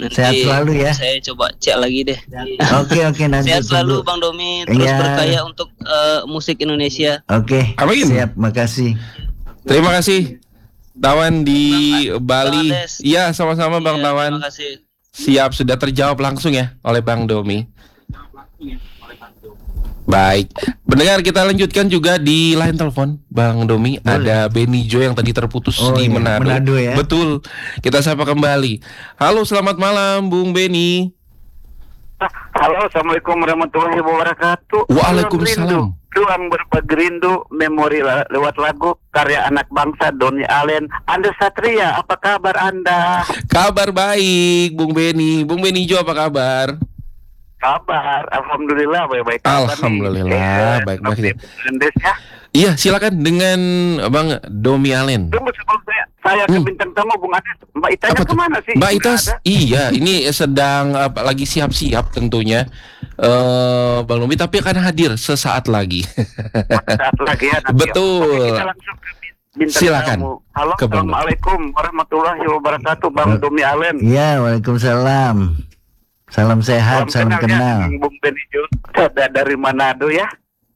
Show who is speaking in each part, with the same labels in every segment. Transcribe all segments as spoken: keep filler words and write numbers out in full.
Speaker 1: Nanti
Speaker 2: Sehat selalu ya.
Speaker 1: Saya coba cek lagi deh.
Speaker 2: Oke oke nanti.
Speaker 1: Sehat selalu
Speaker 2: tunggu.
Speaker 1: Bang Domi, terus
Speaker 2: Ya.
Speaker 1: berkaya untuk uh, musik Indonesia.
Speaker 2: Oke.
Speaker 3: Amin.
Speaker 2: Siap, makasih.
Speaker 3: Terima kasih Tawan di Bali.
Speaker 1: Bang Andes.
Speaker 3: Iya, sama-sama Bang
Speaker 1: Iya,
Speaker 3: Tawan.
Speaker 1: Terima kasih.
Speaker 3: Siap, sudah terjawab langsung ya oleh Bang Domi. Baik, pendengar kita lanjutkan juga di line telepon Bang Domi.
Speaker 2: Boleh.
Speaker 3: Ada Benny Jo yang tadi terputus
Speaker 2: Oh,
Speaker 3: di
Speaker 2: iya,
Speaker 3: Manado.
Speaker 2: Manado ya.
Speaker 3: Betul, kita sapa kembali. Halo, selamat malam Bung Benny.
Speaker 4: Halo, assalamualaikum warahmatullahi wabarakatuh.
Speaker 3: Waalaikumsalam.
Speaker 4: Ruang berbagi rindu, memori la- lewat lagu karya anak bangsa Donny Allen. Anda Satria, apa kabar Anda?
Speaker 3: Kabar baik Bung Benny. Bung Benny Jo apa kabar?
Speaker 4: Kabar, alhamdulillah baik-baik. kabar nih.
Speaker 3: Alhamdulillah,
Speaker 4: Eh,
Speaker 3: baik-baik.
Speaker 4: Andes ya.
Speaker 3: Iya, silakan dengan Bang Domi Allen.
Speaker 4: Tunggu sebelum saya, saya ke
Speaker 3: Hmm.
Speaker 4: bintang tamu Bung Andes. Mbak Itanya
Speaker 3: Apa tuh?
Speaker 4: kemana sih?
Speaker 3: Mbak Ita,
Speaker 4: Nggak ada.
Speaker 3: iya, ini sedang apa, lagi siap-siap tentunya eh Bang Domi, tapi akan hadir sesaat lagi.
Speaker 4: Saat lagi ya. nanti.
Speaker 3: Betul.
Speaker 4: Oke, kita langsung ke bintang
Speaker 3: Silakan.
Speaker 4: tamu. Halo,
Speaker 3: Ke Bang Domi.
Speaker 4: assalamualaikum warahmatullahi wabarakatuh, Bang Donny Allen.
Speaker 2: Iya, waalaikumsalam. Salam sehat, salam
Speaker 4: ya,
Speaker 2: kenal.
Speaker 4: Bung Benny Jo, ada dari Manado ya.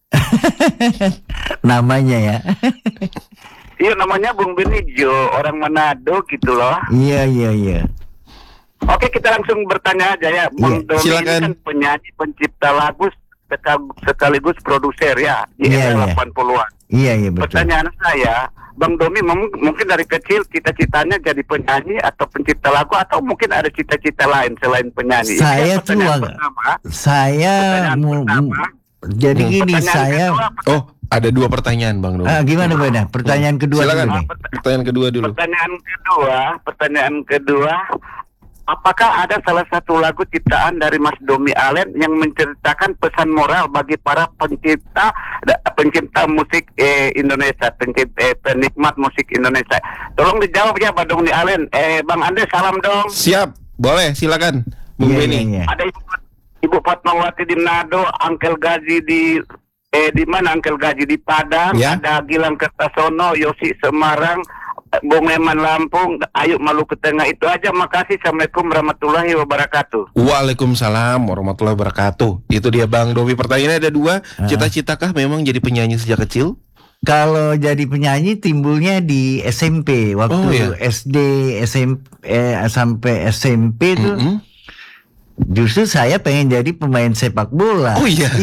Speaker 2: Namanya ya.
Speaker 4: Iya, namanya Bung Benny Jo, orang Manado gitu loh.
Speaker 2: Iya iya iya.
Speaker 4: Oke, kita langsung bertanya aja ya. Bung
Speaker 2: Iya,
Speaker 4: Domi ini
Speaker 3: silakan.
Speaker 4: kan penyanyi, pencipta lagu, seka- sekaligus produser ya di
Speaker 2: Iya,
Speaker 4: era
Speaker 2: iya.
Speaker 4: delapan puluhan.
Speaker 2: Iya iya betul.
Speaker 4: Pertanyaan saya, Bang Domi mem- mungkin dari kecil cita-citanya jadi penyanyi atau pencipta lagu, atau mungkin ada cita-cita lain selain penyanyi?
Speaker 2: Saya
Speaker 4: Ini
Speaker 2: tuh
Speaker 4: pertanyaan
Speaker 2: agak-
Speaker 4: pertama.
Speaker 2: Saya
Speaker 4: Pertanyaan
Speaker 2: mau
Speaker 4: pertama.
Speaker 2: jadi
Speaker 3: Hmm.
Speaker 2: gini
Speaker 4: Pertanyaan
Speaker 2: saya.
Speaker 4: kedua,
Speaker 3: Oh, ada dua pertanyaan Bang Domi.
Speaker 2: Ah, gimana Beda? Pertanyaan kedua
Speaker 3: Silakan.
Speaker 2: dulu nih.
Speaker 3: Pertanyaan kedua dulu.
Speaker 4: Pertanyaan kedua, pertanyaan kedua, apakah ada salah satu lagu ciptaan dari Mas Donny Allen yang menceritakan pesan moral bagi para pencipta da- pencipta musik eh, Indonesia, pencipta eh, penikmat musik Indonesia? Tolong dijawab ya, Pak Donny Allen. Eh, Bang Andes, salam dong.
Speaker 3: Siap, boleh, silakan Bung
Speaker 2: Iya,
Speaker 3: Benny.
Speaker 2: iya, iya.
Speaker 4: Ada Ibu, Ibu Fatmawati di Manado, Angkel Gazi di eh di mana Angkel Gazi di Padang,
Speaker 3: Ya.
Speaker 4: ada Gilang Kertasono, Yosi Semarang, Bung Eman Lampung, Ayu Maluku Tengah. Itu aja, makasih. Assalamualaikum warahmatullahi wabarakatuh.
Speaker 3: Waalaikumsalam warahmatullahi wabarakatuh. Itu dia Bang Domi. Pertanyaannya ada dua.
Speaker 2: Ah.
Speaker 3: Cita-citakah memang jadi penyanyi sejak kecil?
Speaker 2: Kalau jadi penyanyi timbulnya di S M P waktu
Speaker 3: Oh, iya.
Speaker 2: S D, S M P eh, sampai S M P tuh.
Speaker 3: Mm-mm.
Speaker 2: Justru saya pengen jadi pemain sepak bola.
Speaker 3: Oh iya.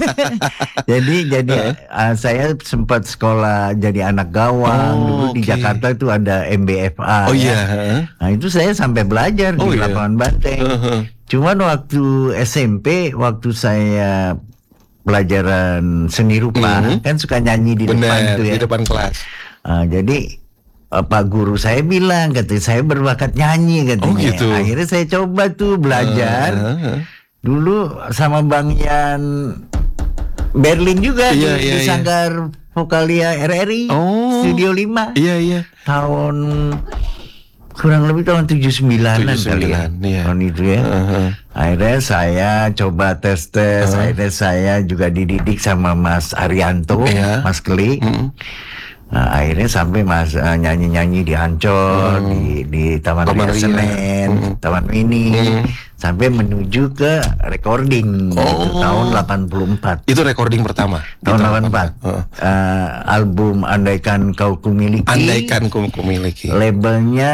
Speaker 2: Jadi jadi uh, saya sempat sekolah jadi anak gawang
Speaker 3: Oh,
Speaker 2: dulu di
Speaker 3: oke.
Speaker 2: Jakarta tuh ada M B F A.
Speaker 3: Oh
Speaker 2: ya.
Speaker 3: iya.
Speaker 2: Nah itu saya sampai belajar
Speaker 3: Oh,
Speaker 2: di
Speaker 3: iya.
Speaker 2: lapangan banteng.
Speaker 3: Heeh.
Speaker 2: Cuman waktu S M P, waktu saya pelajaran seni rupa,
Speaker 3: Mhm.
Speaker 2: kan suka nyanyi di depan
Speaker 3: Benar,
Speaker 2: tuh ya.
Speaker 3: di depan kelas.
Speaker 2: Ah, jadi eh, Pak guru saya bilang, katanya saya berbakat nyanyi katanya.
Speaker 3: Oh, gitu.
Speaker 2: Akhirnya saya coba tuh belajar.
Speaker 3: Heeh.
Speaker 2: Dulu sama Bang Yan Berlin juga
Speaker 3: Iya,
Speaker 2: di,
Speaker 3: iya,
Speaker 2: di
Speaker 3: iya.
Speaker 2: Sanggar Vokalia R R I
Speaker 3: Oh.
Speaker 2: Studio lima
Speaker 3: Iya iya.
Speaker 2: tahun kurang lebih tahun tujuh puluh sembilanan
Speaker 3: tujuh puluh
Speaker 2: kali ya.
Speaker 3: sembilan, iya.
Speaker 2: Tahun itu ya.
Speaker 3: Heeh.
Speaker 2: Akhirnya saya coba tes-tes, akhirnya saya juga dididik sama Mas Arianto,
Speaker 3: Iya.
Speaker 2: Mas Keli.
Speaker 3: Mm-mm.
Speaker 2: Nah, akhirnya sampai Mas eh, nyanyi-nyanyi di Ancol, di di Taman
Speaker 3: Taman
Speaker 2: Ria
Speaker 3: Ria.
Speaker 2: Senen,
Speaker 3: Mm.
Speaker 2: Taman Mini,
Speaker 3: Mm.
Speaker 2: sampai menuju ke recording
Speaker 3: Oh.
Speaker 2: itu tahun delapan puluh empat.
Speaker 3: Itu recording pertama.
Speaker 2: Tahun
Speaker 3: Di
Speaker 2: delapan puluh empat.
Speaker 3: Heeh.
Speaker 2: Eh, album Andaikan Kau Kumiliki.
Speaker 3: Andaikan ku kumiliki.
Speaker 2: Labelnya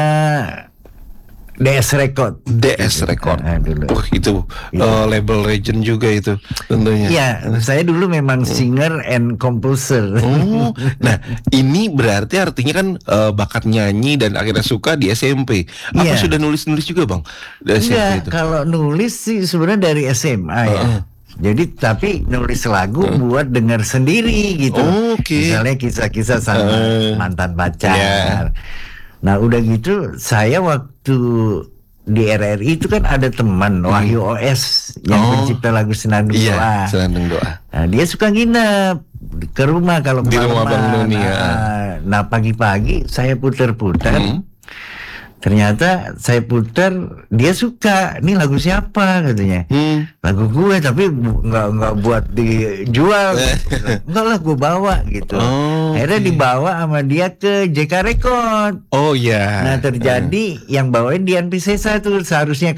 Speaker 2: D S Record.
Speaker 3: D S Record.
Speaker 2: Ah, dulu.
Speaker 3: Wah, itu
Speaker 2: Iya.
Speaker 3: eh, label legend juga itu tentunya.
Speaker 2: Iya, saya dulu memang singer and composer.
Speaker 3: Oh, nah ini berarti artinya kan eh, bakat nyanyi dan akhirnya suka di S M P. Apa
Speaker 2: Iya.
Speaker 3: sudah nulis-nulis juga bang? Di S M P
Speaker 2: Enggak,
Speaker 3: itu.
Speaker 2: kalau nulis sih sebenarnya dari S M A ya.
Speaker 3: Heeh.
Speaker 2: Jadi tapi nulis lagu buat dengar sendiri gitu.
Speaker 3: Oh, oke.
Speaker 2: Misalnya kisah-kisah sama
Speaker 3: Heeh.
Speaker 2: mantan pacar.
Speaker 3: Iya.
Speaker 2: Nah udah gitu saya waktu di R R I itu kan ada teman Wahyu O S yang
Speaker 3: Oh.
Speaker 2: pencipta lagu Senandung
Speaker 3: Iya,
Speaker 2: Doa.
Speaker 3: Senandung Doa.
Speaker 2: Nah, dia suka nginep ke rumah kalau
Speaker 3: Di rumah
Speaker 2: kemalaman.
Speaker 3: Bang Doni, ya.
Speaker 2: Nah, nah pagi-pagi saya putar-putar.
Speaker 3: Hmm.
Speaker 2: Ternyata saya putar, dia suka. Ini lagu siapa katanya?
Speaker 3: Hmm.
Speaker 2: Lagu gue, tapi bu- nggak nggak buat dijual. Enggak lah, gue bawa gitu.
Speaker 3: Oh,
Speaker 2: Akhirnya
Speaker 3: oke.
Speaker 2: dibawa sama dia ke J K Record.
Speaker 3: Oh iya.
Speaker 2: Nah terjadi yang bawain Dian Piscesa tuh seharusnya